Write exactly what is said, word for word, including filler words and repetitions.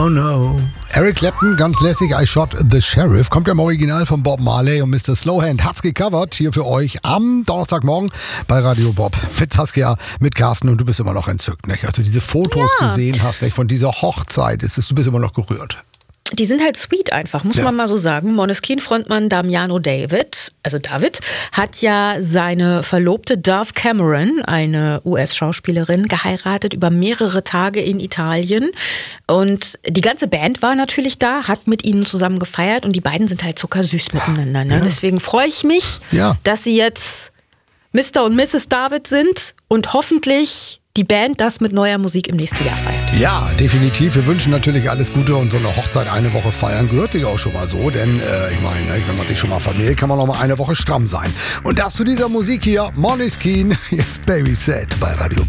no. Eric Clapton, ganz lässig, I Shot the Sheriff. Kommt ja im Original von Bob Marley und Mister Slowhand. Hat's gecovert hier für euch am Donnerstagmorgen bei Radio Bob. Mit Saskia, mit Carsten und du bist immer noch entzückt, nicht? Als du diese Fotos Ja. gesehen hast, nicht? Von dieser Hochzeit, ist es, du bist immer noch gerührt. Die sind halt sweet einfach, muss Ja. man mal so sagen. Måneskin-Frontmann Damiano David, also David, hat ja seine Verlobte Dove Cameron, eine U S-Schauspielerin, geheiratet über mehrere Tage in Italien. Und die ganze Band war natürlich da, hat mit ihnen zusammen gefeiert und die beiden sind halt zuckersüß miteinander. Ne? Ja. Deswegen freue ich mich, Ja. dass sie jetzt Mister und Misses David sind und hoffentlich die Band das mit neuer Musik im nächsten Jahr feiert. Ja, definitiv. Wir wünschen natürlich alles Gute und so eine Hochzeit eine Woche feiern gehört sich auch schon mal so, denn äh, ich meine, ne, wenn man sich schon mal vermählt, kann man noch mal eine Woche stramm sein. Und das zu dieser Musik hier, Måneskin, jetzt Baby Set bei Radio